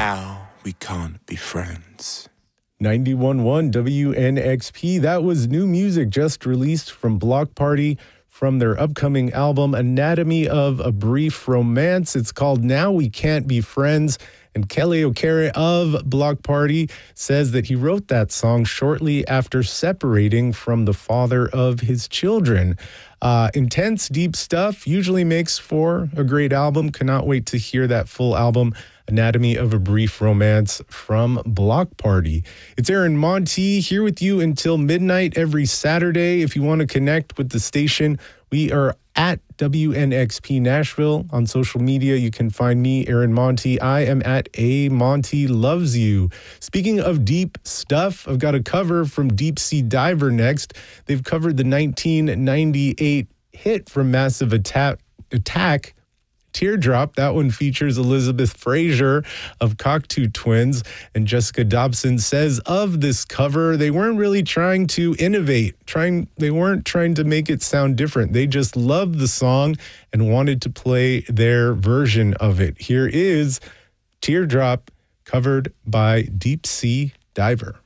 now we can't be friends. 91.1 WNXP. That was new music just released from Block Party from their upcoming album, Anatomy of a Brief Romance. It's called Now We Can't Be Friends. And Kelly O'Carey of Block Party says that he wrote that song shortly after separating from the father of his children. Intense, deep stuff usually makes for a great album. Cannot wait to hear that full album, Anatomy of a Brief Romance from Block Party. It's Aaron Monti here with you until midnight every Saturday. If you want to connect with the station, we are at WNXP Nashville on social media. You can find me, Aaron Monti. I am at A Monty Loves You. Speaking of deep stuff, I've got a cover from Deep Sea Diver next. They've covered the 1998 hit from Massive Attack, Teardrop. That one features Elizabeth Fraser of Cocteau Twins. And Jessica Dobson says of this cover, they weren't really trying to innovate. They weren't trying to make it sound different. They just loved the song and wanted to play their version of it. Here is Teardrop, covered by Deep Sea Diver.